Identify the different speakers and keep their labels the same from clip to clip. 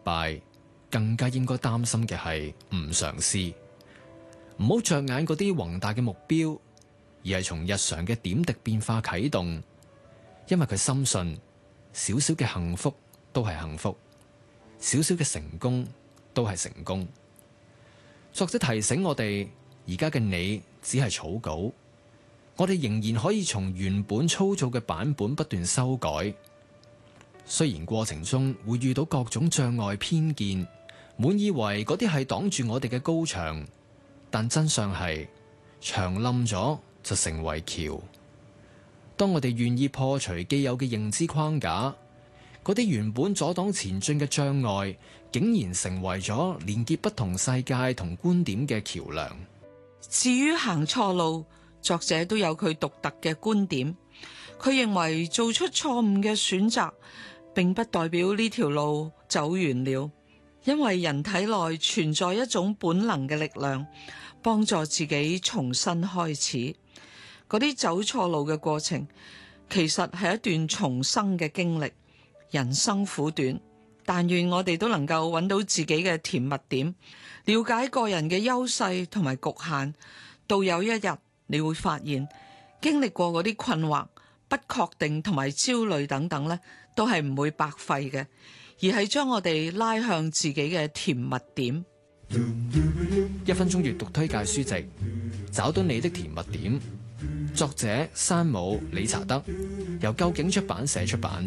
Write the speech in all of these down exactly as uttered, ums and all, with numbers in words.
Speaker 1: 敗，更加應該擔心嘅係唔嘗試。唔好着眼嗰啲宏大嘅目標，而係從日常嘅點滴變化啟動。因為佢深信少少嘅幸福都係幸福，少少嘅成功都係成功。作者提醒我哋，而家嘅你只係草稿，我哋仍然可以從原本粗糙嘅版本不斷修改。雖然過程中會遇到各種障礙偏見，滿以為嗰啲係擋住我哋嘅高牆，但真相係牆冧咗就成為橋。當我哋願意破除既有嘅認知框架，嗰啲原本阻擋前進嘅障礙，竟然成為咗連結不同世界同觀點嘅橋樑。
Speaker 2: 至於行錯路，作者都有佢獨特嘅觀點。佢認為做出錯誤嘅選擇，並不代表呢條路走完了，因為人體內存在一種本能嘅力量，幫助自己重新開始。嗰啲走錯路嘅過程，其實係一段重生嘅經歷。人生苦短，但願我哋都能夠揾到自己嘅甜蜜點，了解個人嘅優勢同埋局限。到有一日，你會發現，經歷過嗰啲困惑、不確定同埋焦慮等等咧，都係唔會白費嘅，而係將我哋拉向自己嘅甜蜜點。
Speaker 1: 一分鐘閱讀推介書籍，找到你的甜蜜點。作者山姆理查德，由究竟出版社出版。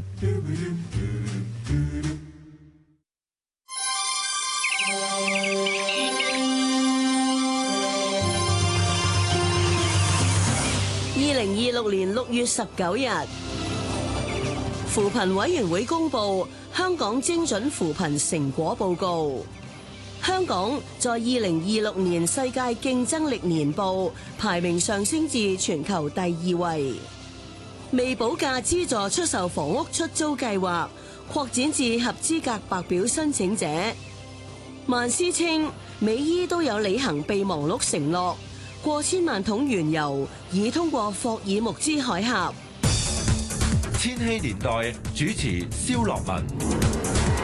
Speaker 3: 二零二六年六月十九日，扶貧委員會公布香港精準扶貧成果報告。香港在二零二六年世界競爭力年報排名上升至全球第二位。未補價資助出售房屋出租計劃擴展至合資格白表申請者。萬司稱美伊都有履行備忘錄承諾，過千萬桶原油已通過霍爾木茲海峽。
Speaker 4: 千禧年代主持蕭樂文。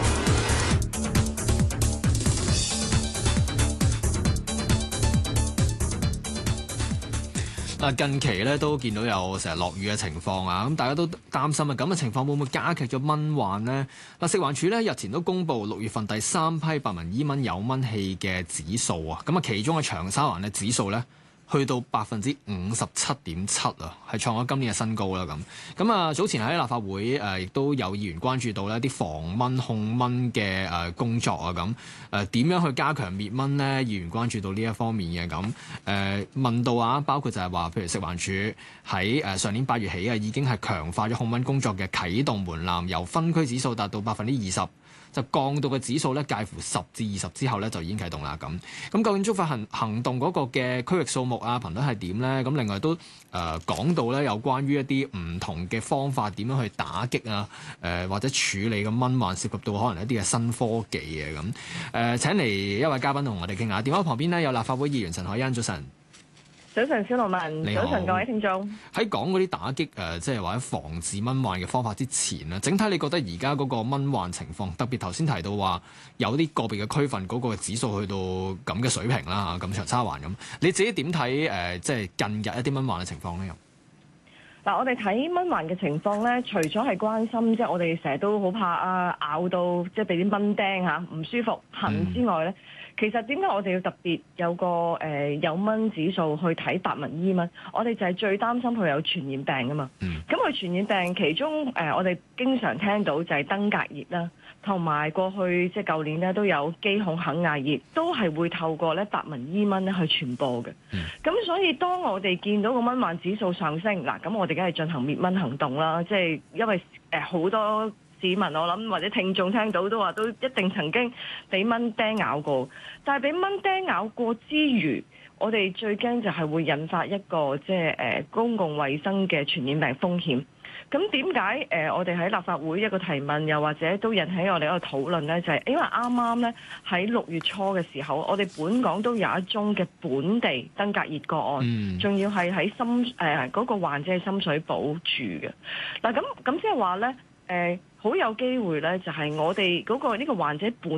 Speaker 1: 嗱，近期咧都見到有成日落雨嘅情況啊，咁大家都擔心啊，咁嘅情況會唔會加劇咗蚊患呢？嗱，食環署咧日前都公布六月份第三批白紋伊蚊有蚊器嘅指數啊，咁啊其中嘅長沙灣嘅指數咧，去到百分之五十七點七啊，係創咗今年嘅新高啦。咁咁啊，早前喺立法會誒，亦都有議員關注到呢啲防蚊控蚊嘅誒工作啊。咁誒點樣去加強滅蚊呢？議員關注到呢一方面嘅咁誒問到啊，包括就係話，譬如食環署喺誒上年八月起啊，已經係強化咗控蚊工作嘅啟動門檻，由分區指數達到百分之二十。就降到嘅指數咧，介乎十至二十之後咧，就已經啟動啦。咁咁究竟觸發行行動嗰個嘅區域數目啊、頻率係點咧？咁另外都誒、呃、講到咧，有關於一啲唔同嘅方法點樣去打擊啊、誒、呃、或者處理嘅蚊患，涉及到可能一啲嘅新科技嘅咁誒。請嚟一位嘉賓同我哋傾下。電話旁邊呢，有立法會議員陳凱欣，早晨。
Speaker 5: 早晨，蕭樂文。早晨，各位聽眾。
Speaker 1: 喺講嗰啲打擊誒、呃，即係或者防治蚊患嘅方法之前咧，整體你覺得而家嗰個蚊患情況，特別頭先提到話有啲個別嘅區份嗰個指數去到咁嘅水平啦嚇，咁長沙灣咁，你自己點睇誒？即係近日一啲蚊患嘅情況咧？
Speaker 5: 嗱，我哋睇蚊患嘅情況咧，除咗係關心即係我哋成日都好怕啊咬到即係俾啲蚊叮嚇唔舒服痕之外咧。嗯其實點解我哋要特別有個誒、呃、有蚊指數去睇白紋伊蚊？我哋就係最擔心佢有傳染病噶嘛。咁佢、嗯、傳染病其中誒、呃，我哋經常聽到就係登革熱啦，同埋過去即係舊年咧都有基孔肯亞熱，都係會透過咧白紋伊蚊咧去傳播嘅。咁、嗯、所以當我哋見到個蚊患指數上升，嗱咁我哋梗係進行滅蚊行動啦。即係因為誒好、呃、多市民我諗或者聽眾聽到都話都一定曾經俾蚊叮咬過，但係俾蚊叮咬過之餘，我哋最驚就係會引發一個即係誒公共衛生嘅傳染病風險。咁點解誒我哋喺立法會一個提問，又或者都引起我哋一個討論呢？就係、是、因為啱啱咧喺六月初嘅時候，我哋本港都有一宗嘅本地登革熱個案，仲、嗯、要係喺深誒嗰、呃那個患者係深水埗住嘅。嗱咁咁即係話咧誒。好有機會咧，就係我哋嗰個呢個患者本